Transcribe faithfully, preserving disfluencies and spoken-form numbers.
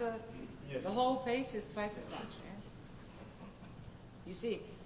the, Yes. the whole pace is twice as much, yeah? You see,